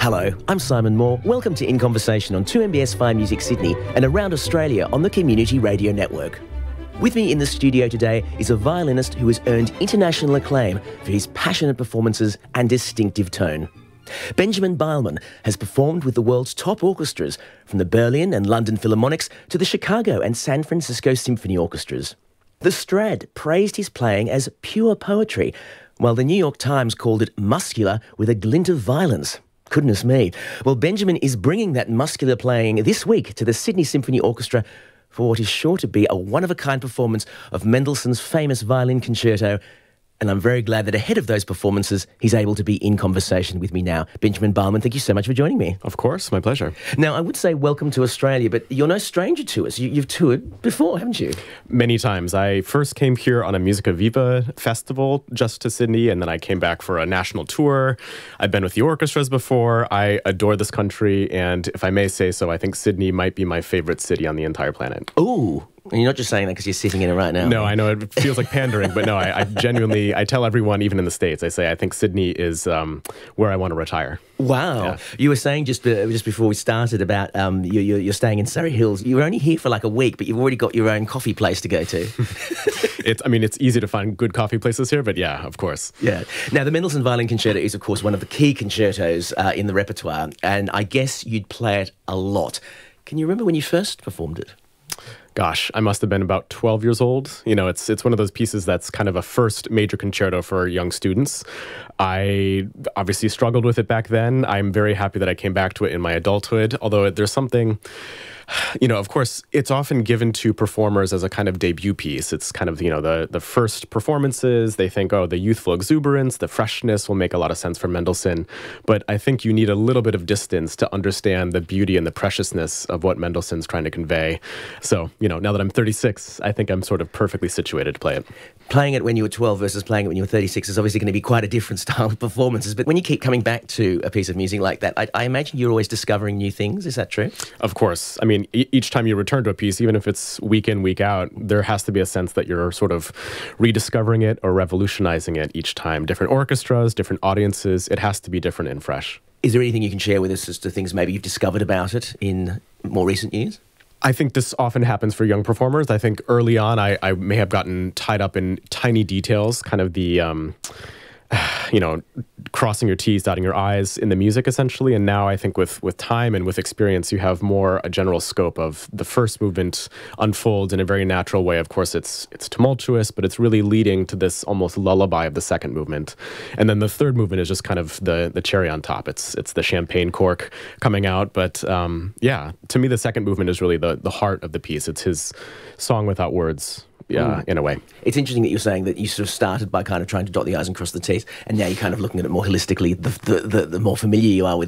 Hello, I'm Simon Moore. Welcome to In Conversation on 2MBS Fine Music Sydney and around Australia on the Community Radio Network. With me in the studio today is a violinist who has earned international acclaim for his passionate performances and distinctive tone. Benjamin Beilman has performed with the world's top orchestras, from the Berlin and London Philharmonics to the Chicago and San Francisco Symphony Orchestras. The Strad praised his playing as pure poetry, while the New York Times called it muscular with a glint of violence. Goodness me. Well, Benjamin is bringing that muscular playing this week to the Sydney Symphony Orchestra for what is sure to be a one-of-a-kind performance of Mendelssohn's famous violin concerto. And I'm very glad that ahead of those performances, he's able to be in conversation with me now. Benjamin Beilman, thank you so much for joining me. Of course, my pleasure. Now, I would say welcome to Australia, but you're no stranger to us. You've toured before, haven't you? Many times. I first came here on a Musica Viva festival just to Sydney, and then I came back for a national tour. I've been with the orchestras before. I adore this country, and if I may say so, I think Sydney might be my favorite city on the entire planet. Ooh. And you're not just saying that because you're sitting in it right now. No, I know it feels like pandering, but no, I genuinely, I tell everyone, even in the States, I say I think Sydney is where I want to retire. Wow. Yeah. You were saying just before we started about you're staying in Surrey Hills. You were only here for like a week, but you've already got your own coffee place to go to. It's easy to find good coffee places here, but yeah, of course. Yeah. Now, the Mendelssohn Violin Concerto is, of course, one of the key concertos in the repertoire, and I guess you'd play it a lot. Can you remember when you first performed it? Gosh, I must have been about 12 years old. You know, it's one of those pieces that's kind of a first major concerto for young students. I obviously struggled with it back then. I'm very happy that I came back to it in my adulthood, although there's something, you know, of course, it's often given to performers as a kind of debut piece. It's kind of, you know, the first performances. They think, oh, the youthful exuberance, the freshness will make a lot of sense for Mendelssohn. But I think you need a little bit of distance to understand the beauty and the preciousness of what Mendelssohn's trying to convey. So, you know, now that I'm 36, I think I'm sort of perfectly situated to play it. Playing it when you were 12 versus playing it when you were 36 is obviously going to be quite a different style of performances. But when you keep coming back to a piece of music like that, I imagine you're always discovering new things. Is that true? Of course. I mean, each time you return to a piece, even if it's week in, week out, there has to be a sense that you're sort of rediscovering it or revolutionizing it each time. Different orchestras, different audiences. It has to be different and fresh. Is there anything you can share with us as to things maybe you've discovered about it in more recent years? I think this often happens for young performers. I think early on, I may have gotten tied up in tiny details, kind of the, you know, crossing your T's, dotting your I's in the music, essentially. And now I think with time and with experience, you have more a general scope of the first movement unfolds in a very natural way. Of course, it's tumultuous, but it's really leading to this almost lullaby of the second movement. And then the third movement is just kind of the cherry on top. It's the champagne cork coming out. But yeah, to me, the second movement is really the heart of the piece. It's his song without words. Yeah, in a way. It's interesting that you're saying that you sort of started by kind of trying to dot the I's and cross the T's, and now you're kind of looking at it more holistically, the more familiar you are with